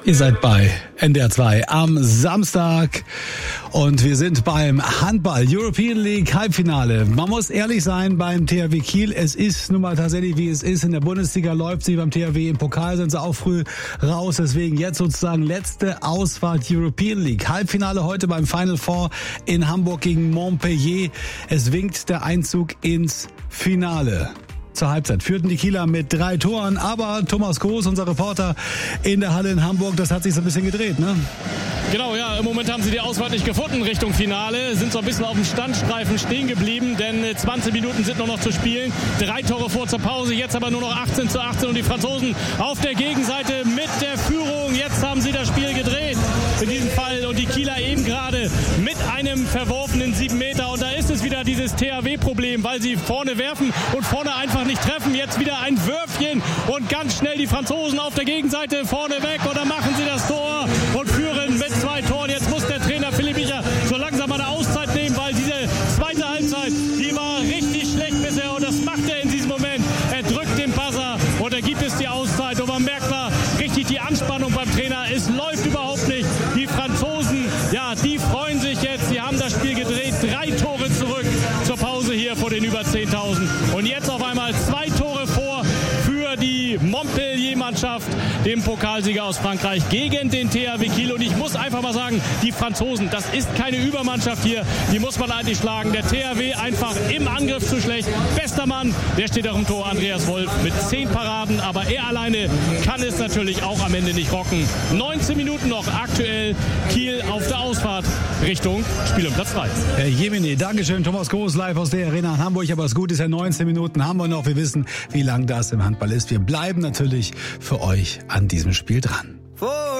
Ihr seid bei NDR 2 am Samstag und wir sind beim Handball European League Halbfinale. Man muss ehrlich sein beim THW Kiel. Es ist nun mal tatsächlich, wie es ist. In der Bundesliga läuft sie, beim THW im Pokal sind sie auch früh raus. Deswegen jetzt sozusagen letzte Ausfahrt European League. Halbfinale heute beim Final Four in Hamburg gegen Montpellier. Es winkt der Einzug ins Finale. Zur Halbzeit führten die Kieler mit 3 Toren, aber Thomas Groß, unser Reporter in der Halle in Hamburg, das hat sich so ein bisschen gedreht, ne? Genau, ja, im Moment haben sie die Ausfahrt nicht gefunden Richtung Finale, sind so ein bisschen auf dem Standstreifen stehen geblieben, denn 20 Minuten sind noch zu spielen, 3 Tore vor zur Pause, jetzt aber nur noch 18:18 und die Franzosen auf der Gegenseite mit der Führung, jetzt haben sie das Spiel gedreht, in diesem Fall, und die Kieler eben gerade mit einem verworfenen 7 Meter und da ist es wieder dieses THW-Problem, weil sie vorne werfen und vorne einfach nicht treffen, jetzt wieder ein Würfchen und ganz schnell die Franzosen auf der Gegenseite vorne weg und dann machen sie das Tor und führen mit 2 Toren. Jetzt muss der Trainer Philipp Micher so langsam eine Auszeit nehmen, weil diese zweite Halbzeit, die war richtig schlecht bisher und das macht er in diesem Moment. Er drückt den Buzzer und da gibt es die Auszeit und man merkt mal richtig die Anspannung beim Trainer. Es läuft überhaupt nicht. Die Franzosen, ja, die freuen sich jetzt. Sie haben das Spiel gedreht. 3 Tore zurück zur Pause hier vor den über 10.000. Und jetzt auf einmal 2 Tore vor für die Montpellier-Mannschaft, dem Pokalsieger aus Frankreich, gegen den THW Kiel. Und ich muss einfach mal sagen, die Franzosen, das ist keine Übermannschaft hier. Die muss man eigentlich schlagen. Der THW einfach im Angriff zu schlecht. Bester Mann, der steht auch im Tor, Andreas Wolf, mit 10 Paraden. Aber er alleine kann es natürlich auch am Ende nicht rocken. 19 Minuten noch aktuell. Kiel auf der Ausfahrt Richtung Spiel um Platz 3. Herr Jemini, Dankeschön. Thomas Groß live aus der Arena in Hamburg. Aber das Gute ist ja, 19 Minuten haben wir noch. Wir wissen, wie lang das im Handball ist. Wir bleiben natürlich für euch an diesem Spiel dran.